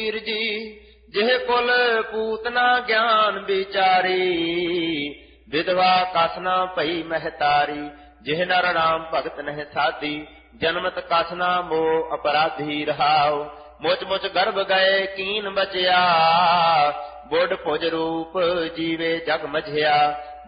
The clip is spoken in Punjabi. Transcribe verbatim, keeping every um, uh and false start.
ਕਬੀਰ ਜੀ, ਜਿਹ ਕੁਲ ਪੂਤਨਾ ਗਿਆਨ ਵਿਚਾਰੀ, ਵਿਧਵਾ ਕਸ ਨਾ ਭਈ ਮਹਤਾਰੀ। ਜਿਹ ਨਰ ਨਾਮ ਭਗਤ ਨਹਿ ਸਾਧੀ, ਜਨਮਤ ਕਸ ਨਾ ਮੋਹ ਅਪਰਾਧੀ ਰਹਾਉ। ਮੁਚ ਮੁਚ ਗਰਭ ਗਏ ਕੀਨ ਬਚਿਆ, ਬੁੱਢ ਭੁਜ ਰੂਪ ਜੀਵੇ ਜਗ ਮਝਿਆ।